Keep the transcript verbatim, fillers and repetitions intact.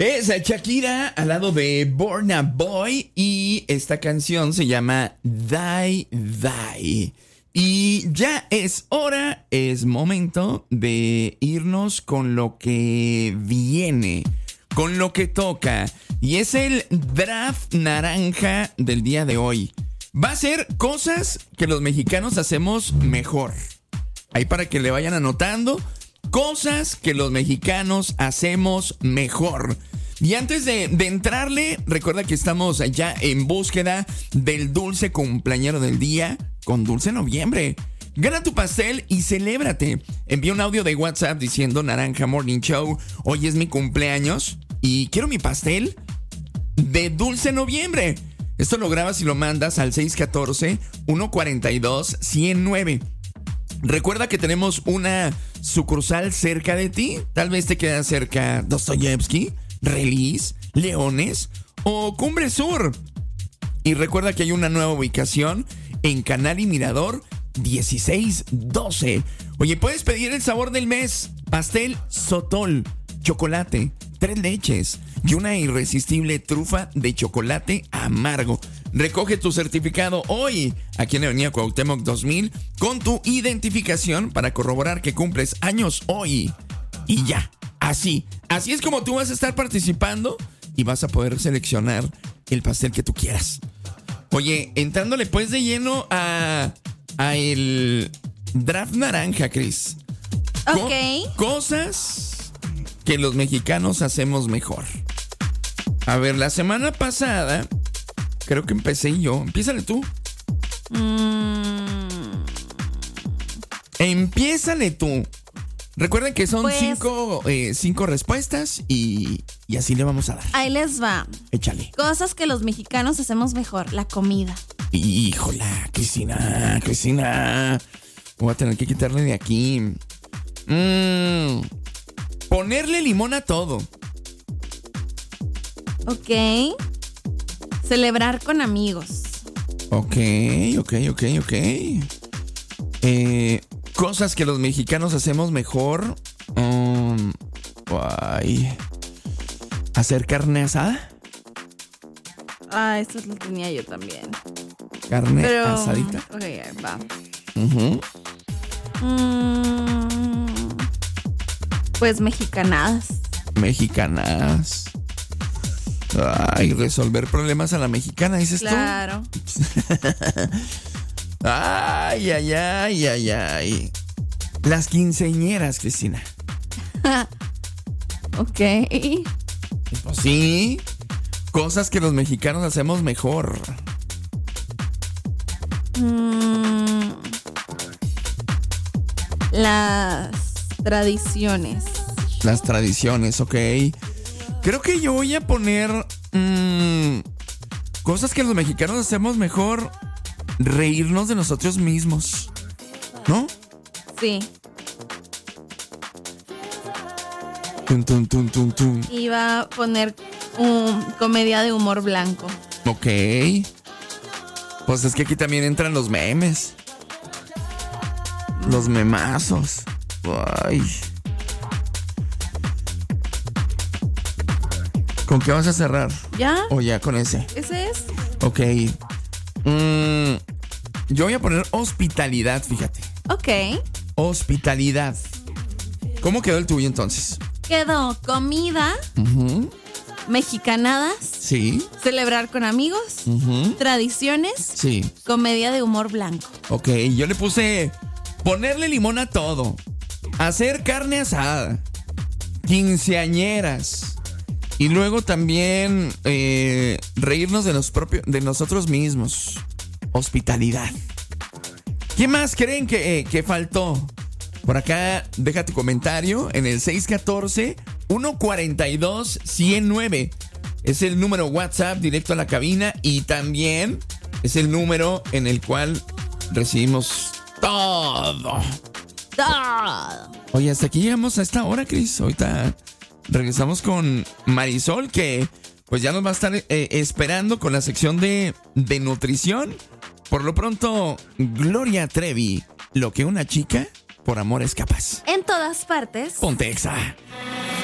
Es Shakira al lado de Burna Boy y esta canción se llama Die Die. Y ya es hora, es momento de irnos con lo que viene, con lo que toca. Y es el draft naranja del día de hoy. Va a ser cosas que los mexicanos hacemos mejor. Ahí para que le vayan anotando. Cosas que los mexicanos hacemos mejor. Y antes de, de entrarle, recuerda que estamos ya en búsqueda del dulce cumpleañero del día con Dulce Noviembre. Gana tu pastel y celébrate. Envía un audio de WhatsApp diciendo Naranja Morning Show, hoy es mi cumpleaños y quiero mi pastel de Dulce Noviembre. Esto lo grabas y lo mandas al seis uno cuatro, uno cuatro dos, uno cero nueve. Recuerda que tenemos una sucursal cerca de ti. Tal vez te queda cerca Dostoyevsky, Relis, Leones o Cumbre Sur. Y recuerda que hay una nueva ubicación en Canal y Mirador dieciséis doce. Oye, puedes pedir el sabor del mes. Pastel Sotol, chocolate, tres leches y una irresistible trufa de chocolate amargo. Recoge tu certificado hoy aquí en Avenida Cuauhtémoc dos mil con tu identificación para corroborar que cumples años hoy. Y ya, así, así es como tú vas a estar participando y vas a poder seleccionar el pastel que tú quieras. Oye, entrándole pues de lleno a, a el draft naranja, Cris. Ok. Co- cosas que los mexicanos hacemos mejor. A ver, la semana pasada creo que empecé yo. Empiézale tú. Mm. Empiézale tú. Recuerden que son Pues- cinco, eh, cinco respuestas y, y así le vamos a dar. Ahí les va. Échale. Cosas que los mexicanos hacemos mejor. La comida. Híjola, Cristina, Cristina. Voy a tener que quitarle de aquí. Mm, ponerle limón a todo. Ok. Celebrar con amigos. Ok, ok, ok, ok. Eh, cosas que los mexicanos hacemos mejor. Um, ay. ¿Hacer carne asada? Ah, eso lo tenía yo también. Carne Pero. asadita. Ok, va. Uh-huh. Mm, pues mexicanadas. Mexicanas. Ay, resolver problemas a la mexicana, dices Claro. tú. Ay, ay, ay, ay, ay. Las quinceañeras, Cristina. Ok. Pues sí. Cosas que los mexicanos hacemos mejor. Mm, las tradiciones. Las tradiciones, ok. Creo que yo voy a poner mmm, cosas que los mexicanos hacemos mejor. Reírnos de nosotros mismos, ¿no? Sí. Tum, tum, tum, tum, tum. Iba a poner un comedia de humor blanco. Ok. Pues es que aquí también entran los memes. Los memazos. Ay. ¿Con qué vas a cerrar? ¿Ya? O ya con ese. ¿Ese es? Ok. Mm, yo voy a poner hospitalidad, fíjate. Ok. Hospitalidad. ¿Cómo quedó el tuyo entonces? Quedó comida, Uh-huh. mexicanadas, Sí. celebrar con amigos, Uh-huh. tradiciones, Sí. comedia de humor blanco. Ok, yo le puse ponerle limón a todo. Hacer carne asada. Quinceañeras. Y luego también eh, reírnos de, los propios, de nosotros mismos. Hospitalidad. ¿Qué más creen que, eh, que faltó? Por acá, deja tu comentario en el seis uno cuatro, uno cuatro dos, uno cero nueve. Es el número WhatsApp directo a la cabina y también es el número en el cual recibimos todo. Todo. Oye, hasta aquí llegamos a esta hora, Cris. Ahorita regresamos con Marisol, que pues ya nos va a estar eh, esperando con la sección de, de nutrición. Por lo pronto, Gloria Trevi, lo que una chica por amor es capaz. En todas partes. Ponte Exa.